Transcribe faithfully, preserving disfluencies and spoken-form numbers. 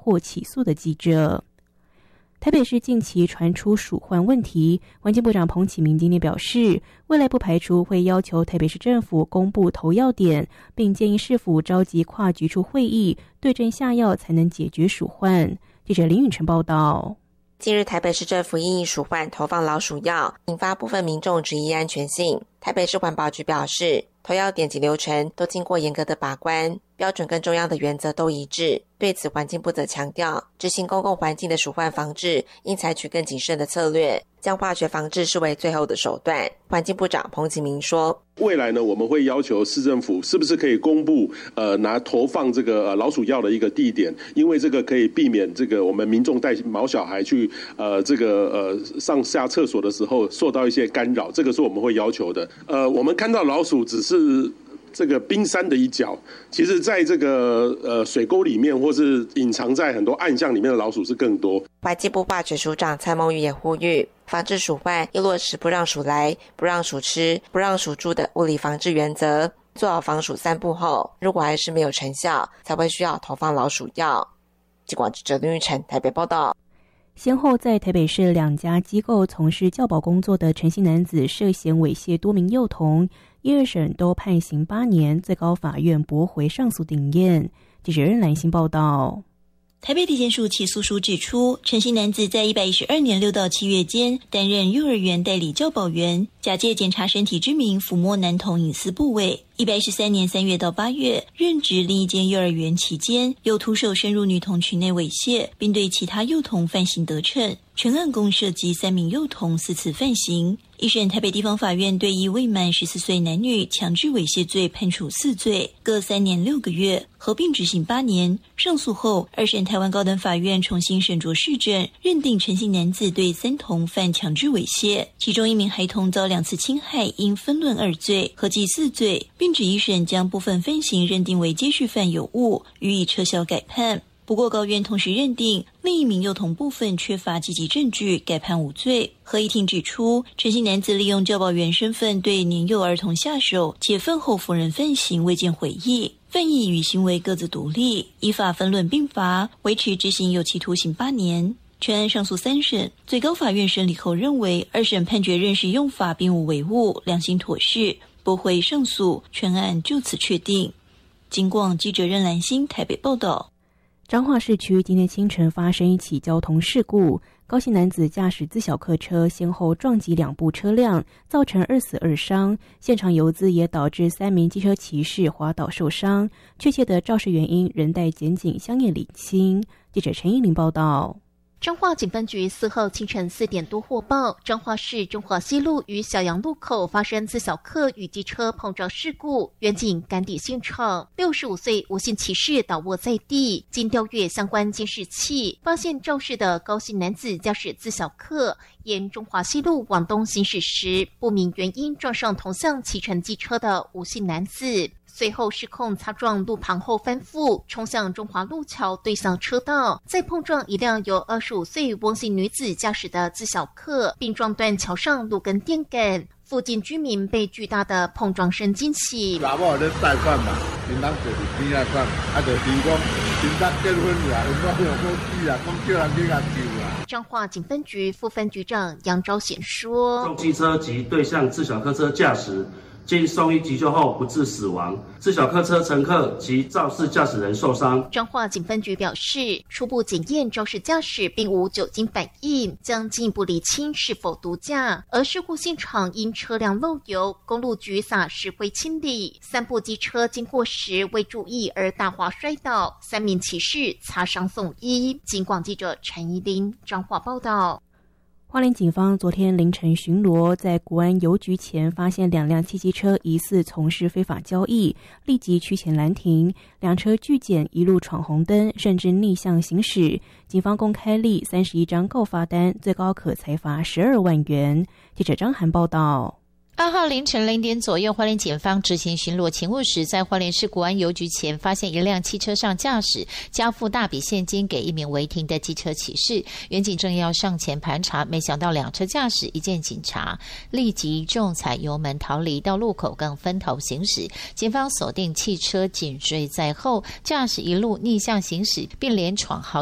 或起诉的记者。台北市近期传出鼠患问题，环境部长彭启明今天表示，未来不排除会要求台北市政府公布投药点，并建议市府召集跨局处会议，对症下药，才能解决鼠患。记者林允晨报道。 近日台北市政府因应鼠患投放老鼠药，引发部分民众质疑安全性。台北市环保局表示，投药点及流程都经过严格的把关，标准跟中央的原则都一致。对此，环境部则强调，执行公共环境的鼠患防治应采取更谨慎的策略，将化学防治视为最后的手段。环境部长彭启明说， 未来呢，我们会要求市政府是不是可以公布呃拿投放这个、呃、老鼠药的一个地点，因为这个可以避免这个我们民众带毛小孩去呃这个呃上下厕所的时候受到一些干扰，这个是我们会要求的。呃，我们看到老鼠只是这个冰山的一角，其实在这个呃水沟里面或是隐藏在很多暗巷里面的老鼠是更多。 环境部化学署长蔡孟玉也呼吁，防治鼠患要落实不让鼠来、不让鼠吃、不让鼠住的物理防治原则，做好防鼠三步后，如果还是没有成效，才会需要投放老鼠药。记者记者林玉成台北报道。 先后在台北市两家机构从事教保工作的陈姓男子涉嫌猥亵多名幼童，一二审都判刑八年，最高法院驳回上诉定谳。记者任兰心报道。 台北地检署起诉书指出，陈姓男子在一百一十二年六到七月间担任幼儿园代理教保员，假借检查身体之名抚摸男童隐私部位。一百一十三年三月到八月任职另一间幼儿园期间，又徒手深入女童群内猥亵，并对其他幼童犯行得逞。全案共涉及三名幼童四次犯行。一审台北地方法院对一未满十四岁男女强制猥亵罪判处四罪，各三年六个月，合并执行八年。上诉后，二审台湾高等法院重新审酌事证，认定陈姓男子对三童犯强制猥亵，其中一名孩童遭两次侵害，应分论二罪，合计四罪，并指一审将部分犯行认定为接续犯有误，予以撤销改判。不过高院同时认定另一名幼童部分缺乏积极证据，改判无罪。合议庭指出，陈姓男子利用教保员身份对年幼儿童下手，且饭后否认犯行，未见悔意，犯意与行为各自独立，依法分论并罚，维持执行有期徒刑八年。全案上诉三审，最高法院审理后认为，二审判决认识用法并无违误，良心妥适，驳回上诉，全案就此确定。警广记者任兰心台北报道。 彰化市区今天清晨发生一起交通事故，高姓男子驾驶自小客车先后撞击两部车辆，造成二死二伤，现场油渍也导致三名机车骑士滑倒受伤，确切的肇事原因仍待检警相验厘清。记者陈依玲报道。 彰化警分局四号清晨四点多获报，彰化市中华西路与小洋路口发生自小客与机车碰撞事故，员警赶抵现场，六十五岁吴姓骑士倒卧在地，经调阅相关监视器，发现肇事的高姓男子驾驶自小客沿中华西路往东行驶时，不明原因撞上同向骑乘机车的吴姓男子。随后失控擦撞路旁后翻覆，冲向中华路桥对向车道，再碰撞一辆由二十五岁翁姓女子驾驶的自小客，并撞断桥上路根电杆。附近居民被巨大的碰撞声惊起。 查某咧贷款嘛，因人坐伫边仔款，啊就听讲，今仔结婚啦，有我有好死啦，讲叫人去甲救啦。 彰化警分局副分局长杨昭显说： 重机车及对向自小客车驾驶。经送医急救后不治死亡，自小客车乘客及肇事驾驶人受伤。 彰化警分局表示，初步检验肇事驾驶并无酒精反应，将进一步厘清是否毒驾。而事故现场因车辆漏油，公路局撒石灰清理，三部机车经过时未注意而大滑摔倒，三名骑士擦伤送医。警广记者陈怡玲彰化报道。 花莲警方昨天凌晨巡逻，在国安邮局前发现两辆汽机车疑似从事非法交易，立即驱前拦停，两车拒检，一路闯红灯，甚至逆向行驶。警方共开立三十一张告发单，最高可裁罚十二万元。记者张涵报道。 二号凌晨零点左右，花莲警方执行巡逻勤务时，在花莲市国安邮局前发现一辆汽车上驾驶交付大笔现金给一名违停的机车骑士，员警正要上前盘查，没想到两车驾驶一见警察，立即重踩油门逃离，到路口更分头行驶。警方锁定汽车紧追在后，驾驶一路逆向行驶，并连闯好